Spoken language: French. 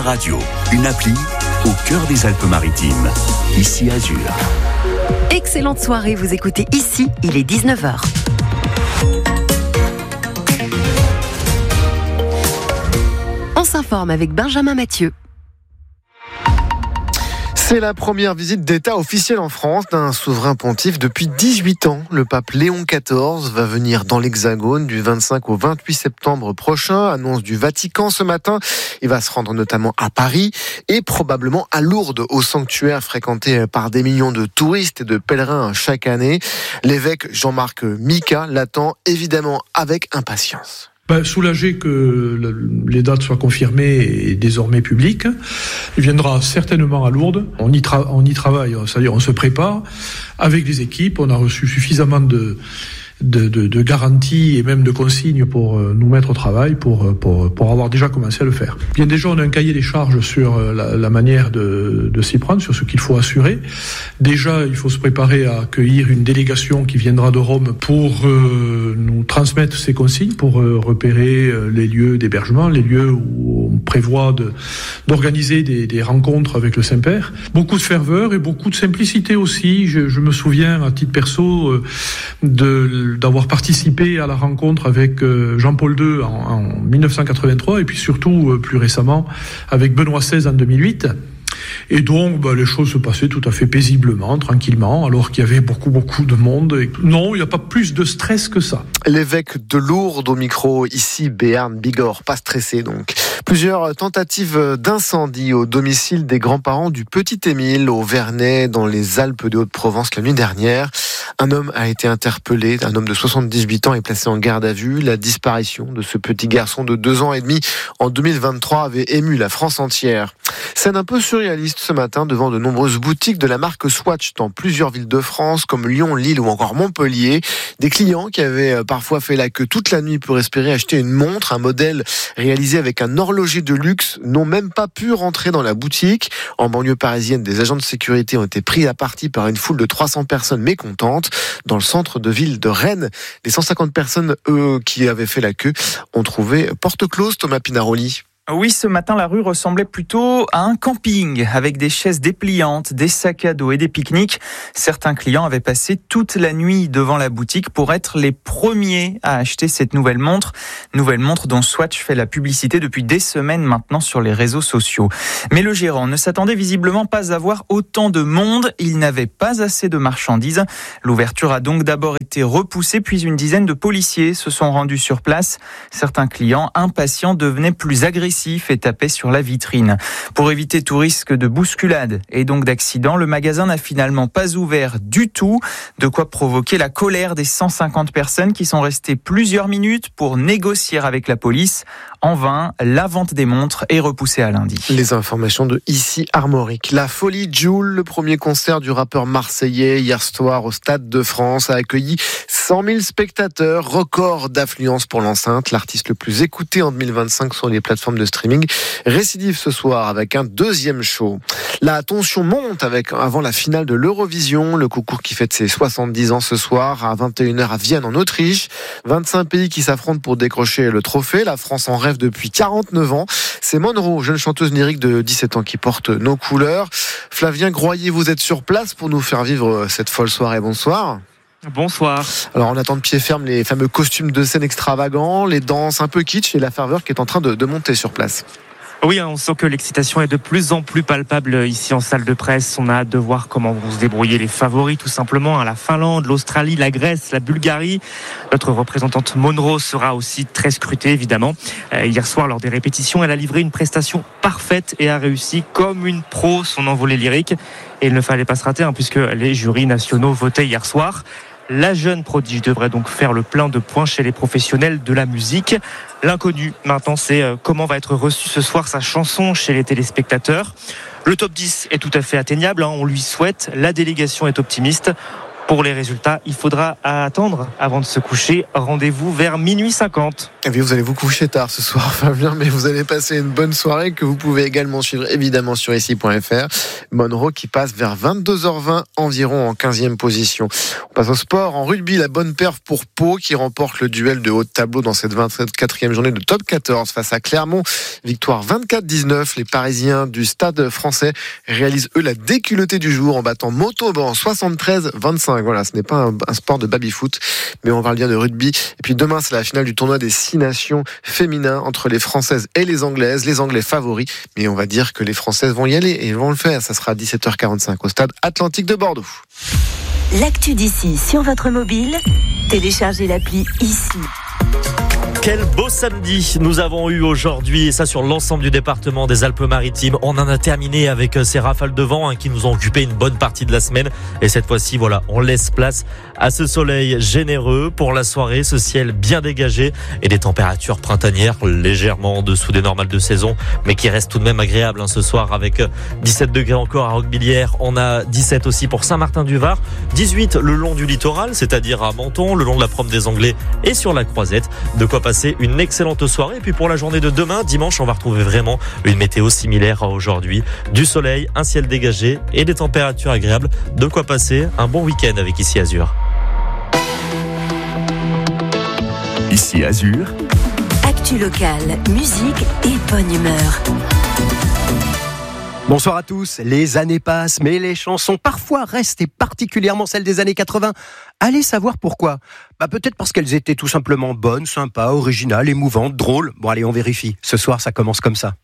Radio, une appli au cœur des Alpes-Maritimes. Ici Azur. Excellente soirée, vous écoutez Ici, il est 19h. On s'informe avec Benjamin Mathieu. C'est la première visite d'État officielle en France d'un souverain pontife depuis 18 ans. Le pape Léon XIV va venir dans l'Hexagone du 25 au 28 septembre prochain. Annonce du Vatican ce matin. Il va se rendre notamment à Paris et probablement à Lourdes, au sanctuaire fréquenté par des millions de touristes et de pèlerins chaque année. L'évêque Jean-Marc Mika l'attend évidemment avec impatience. Soulagé que les dates soient confirmées et désormais publiques. Il viendra certainement à Lourdes. On y travaille, c'est-à-dire on se prépare avec les équipes. On a reçu suffisamment de garanties et même de consignes pour nous mettre au travail, pour avoir déjà commencé à le faire. Bien déjà, on a un cahier des charges sur la manière de s'y prendre, sur ce qu'il faut assurer. Déjà, il faut se préparer à accueillir une délégation qui viendra de Rome pour nous transmettre ces consignes, pour repérer les lieux d'hébergement, les lieux où on prévoit d'organiser des rencontres avec le Saint-Père. Beaucoup de ferveur et beaucoup de simplicité aussi. Je me souviens, à titre perso, d'avoir participé à la rencontre avec Jean-Paul II en 1983 et puis surtout plus récemment avec Benoît XVI en 2008. Et donc, les choses se passaient tout à fait paisiblement, tranquillement, alors qu'il y avait beaucoup de monde. Et non, il n'y a pas plus de stress que ça. L'évêque de Lourdes au micro, ici Béarn Bigorre, pas stressé donc. Plusieurs tentatives d'incendie au domicile des grands-parents du petit Émile au Vernet, dans les Alpes de Haute-Provence la nuit dernière. Un homme a été interpellé, un homme de 78 ans est placé en garde à vue. La disparition de ce petit garçon de 2 ans et demi en 2023 avait ému la France entière. Scène un peu surréaliste ce matin devant de nombreuses boutiques de la marque Swatch dans plusieurs villes de France comme Lyon, Lille ou encore Montpellier. Des clients qui avaient parfois fait la queue toute la nuit pour espérer acheter une montre, un modèle réalisé avec un horloger de luxe, n'ont même pas pu rentrer dans la boutique. En banlieue parisienne, des agents de sécurité ont été pris à partie par une foule de 300 personnes mécontentes. Dans le centre de ville de Rennes, les 150 personnes, qui avaient fait la queue, ont trouvé porte close. Thomas Pinaroli. Oui, ce matin, la rue ressemblait plutôt à un camping, avec des chaises dépliantes, des sacs à dos et des pique-niques. Certains clients avaient passé toute la nuit devant la boutique pour être les premiers à acheter cette nouvelle montre dont Swatch fait la publicité depuis des semaines maintenant sur les réseaux sociaux. Mais le gérant ne s'attendait visiblement pas à voir autant de monde. Il n'avait pas assez de marchandises. L'ouverture a donc d'abord été repoussée, puis une dizaine de policiers se sont rendus sur place. Certains clients, impatients, devenaient plus agressifs et tapaient sur la vitrine. Pour éviter tout risque de bousculade et donc d'accident, le magasin n'a finalement pas ouvert du tout, de quoi provoquer la colère des 150 personnes qui sont restées plusieurs minutes pour négocier avec la police. En vain, la vente des montres est repoussée à lundi. Les informations de Ici Armorique. La Folie Joule, le premier concert du rappeur marseillais hier soir au Stade de France, a accueilli 100 000 spectateurs, record d'affluence pour l'enceinte. L'artiste le plus écouté en 2025 sur les plateformes de streaming récidive ce soir avec un deuxième show. La tension monte avant la finale de l'Eurovision, le concours qui fête ses 70 ans ce soir à 21h à Vienne en Autriche. 25 pays qui s'affrontent pour décrocher le trophée. La France en rêve depuis 49 ans. C'est Monroe, jeune chanteuse lyrique de 17 ans qui porte nos couleurs. Flavien Groyer, vous êtes sur place pour nous faire vivre cette folle soirée. Bonsoir. Bonsoir. Alors on attend de pied ferme les fameux costumes de scène extravagants, les danses un peu kitsch et la ferveur qui est en train de monter sur place. Oui, on sent que l'excitation est de plus en plus palpable ici en salle de presse. On a hâte de voir comment vont se débrouiller les favoris, tout simplement. La Finlande, l'Australie, la Grèce, la Bulgarie. Notre représentante Monroe sera aussi très scrutée, évidemment. Hier soir, lors des répétitions, elle a livré une prestation parfaite et a réussi comme une pro son envolée lyrique. Et il ne fallait pas se rater, puisque les jurys nationaux votaient hier soir. La jeune prodige devrait donc faire le plein de points chez les professionnels de la musique. L'inconnu, maintenant, c'est comment va être reçue ce soir sa chanson chez les téléspectateurs. Le top 10 est tout à fait atteignable, on lui souhaite. La délégation est optimiste. Pour les résultats, il faudra attendre avant de se coucher. Rendez-vous vers minuit 50. Et puis vous allez vous coucher tard ce soir, Fabien, mais vous allez passer une bonne soirée que vous pouvez également suivre évidemment sur ici.fr. Monroe qui passe vers 22h20 environ en 15e position. On passe au sport. En rugby, la bonne perf pour Pau qui remporte le duel de haut de tableau dans cette 24e journée de top 14 face à Clermont. Victoire 24-19. Les Parisiens du Stade français réalisent eux la déculottée du jour en battant Montauban 73-25. Voilà, ce n'est pas un sport de baby-foot, mais on parle bien de rugby. Et puis demain, c'est la finale du tournoi des 6 nations féminins entre les Françaises et les Anglaises. Les Anglais favoris, mais on va dire que les Françaises vont y aller et vont le faire. Ça sera à 17h45 au stade Atlantique de Bordeaux. L'actu d'ici sur votre mobile, téléchargez l'appli ici. Quel beau samedi nous avons eu aujourd'hui, et ça sur l'ensemble du département des Alpes-Maritimes. On en a terminé avec ces rafales de vent qui nous ont occupé une bonne partie de la semaine. Et cette fois-ci, voilà, on laisse place à ce soleil généreux pour la soirée, ce ciel bien dégagé et des températures printanières légèrement en dessous des normales de saison, mais qui restent tout de même agréables ce soir avec 17 degrés encore à Roquebillière. On a 17 aussi pour Saint-Martin-du-Var, 18 le long du littoral, c'est-à-dire à Menton, le long de la Promenade des Anglais et sur la Croisette. De quoi passer une excellente soirée. Et puis pour la journée de demain, dimanche, on va retrouver vraiment une météo similaire à aujourd'hui. Du soleil, un ciel dégagé et des températures agréables. De quoi passer un bon week-end avec Ici Azur. Ici Azur. Actu locale, musique et bonne humeur. Bonsoir à tous. Les années passent, mais les chansons parfois restent, et particulièrement celles des années 80. Allez savoir pourquoi. Peut-être parce qu'elles étaient tout simplement bonnes, sympas, originales, émouvantes, drôles. Bon allez, on vérifie. Ce soir, ça commence comme ça.